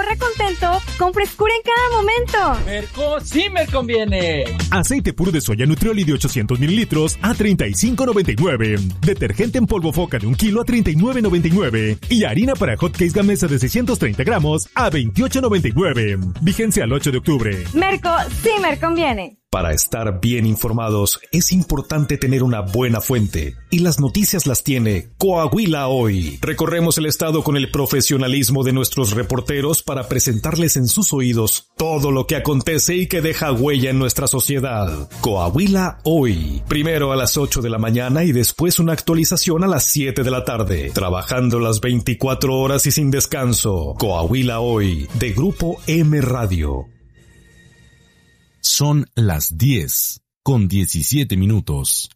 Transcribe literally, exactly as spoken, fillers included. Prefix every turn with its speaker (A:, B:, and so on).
A: ahorra contento con frescura en cada momento.
B: Merco sí me conviene.
C: Aceite puro de soya Nutrioli de ochocientos mililitros a treinta y cinco noventa y nueve. Detergente en polvo Foca de un kilo a treinta y nueve noventa y nueve. Y harina para hotcakes Gamesa de seiscientos treinta gramos a veintiocho noventa y nueve. Vigencia al ocho de octubre.
A: Merco sí me conviene.
D: Para estar bien informados es importante tener una buena fuente, y las noticias las tiene Coahuila Hoy. Recorremos el estado con el profesionalismo de nuestros reporteros para presentarles en sus oídos todo lo que acontece y que deja huella en nuestra sociedad. Coahuila Hoy, primero a las ocho de la mañana y después una actualización a las siete de la tarde, trabajando las veinticuatro horas y sin descanso. Coahuila Hoy, de Grupo M Radio.
E: Son las diez con diecisiete minutos.